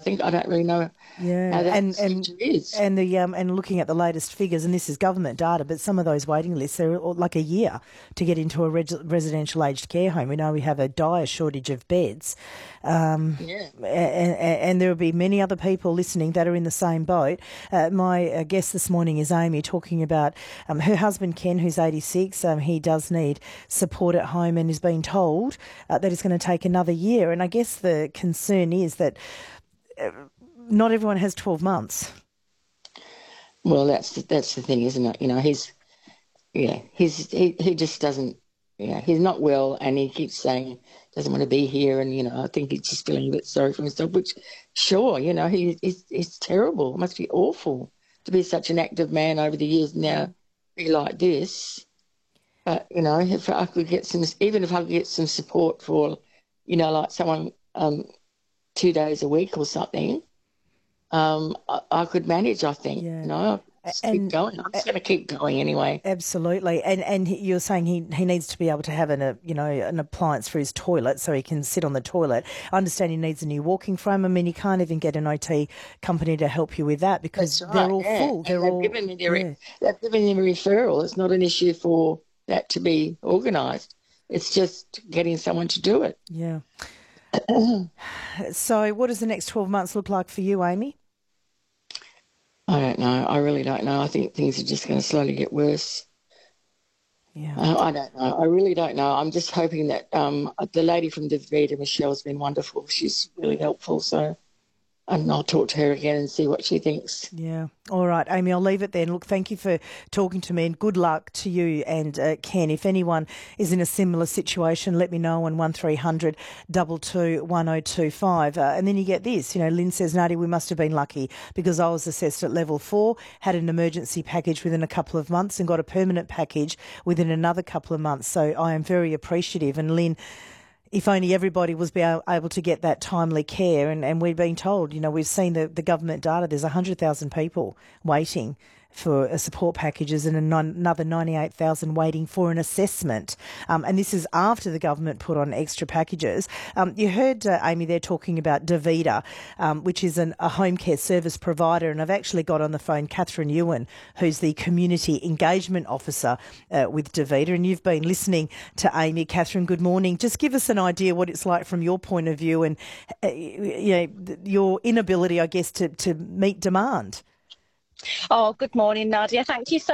think. I don't really know how Yeah, that procedure is. and looking at the latest figures, and this is government data, but some of those waiting lists are like a year to get into a residential aged care home. We know we have a dire shortage of beds, Yeah. and there will be many other people listening that are in the same boat. My guest this morning is Amy, talking about her husband Ken, who's 86. He does need support at home and is being told that it's going to take another year. And I guess the concern is that not everyone has 12 months. Well, that's the thing, isn't it? You know, he just doesn't. Yeah, he's not well, and he keeps saying doesn't want to be here, and I think he's just feeling a bit sorry for himself. Which, sure, he's terrible. It must be awful to be such an active man over the years now, be like this. But if I could get even if I could get some support for, like someone 2 days a week or something, I could manage. I think, Yeah. just keep And going. I'm just going to keep going anyway. absolutely. And you're saying he needs to be able to have an appliance for his toilet so he can sit on the toilet. I understand he needs a new walking frame. I mean, you can't even get an OT company to help you with that because That's they're right. all Yeah, full. and They're all, yeah. they've given him a referral. It's not an issue for that to be organised. It's just getting someone to do it. Yeah. So what does the next 12 months look like for you, Amy? I don't know. I really don't know. I think things are just going to slowly get worse. Yeah. I don't know. I really don't know. I'm just hoping that the lady from Davida, Michelle, has been wonderful. She's really helpful. So and I'll talk to her again and see what she thinks. Yeah. All right, Amy, I'll leave it there. And look, thank you for talking to me and good luck to you and Ken. If anyone is in a similar situation, let me know on 1300 22 1025. And then you get this, Lynn says, Nadia, we must have been lucky because I was assessed at level 4, had an emergency package within a couple of months and got a permanent package within another couple of months. So I am very appreciative. And Lynn, if only everybody was able to get that timely care. And we've been told, we've seen the government data, there's 100,000 people waiting for support packages and another 98,000 waiting for an assessment. And this is after the government put on extra packages. You heard Amy there talking about Davida, which is a home care service provider. And I've actually got on the phone Catherine Ewan, who's the Community Engagement Officer with Davida. And you've been listening to Amy. Catherine, good morning. Just give us an idea what it's like from your point of view and your inability, I guess, to meet demand. Oh, good morning, Nadia. Thank you so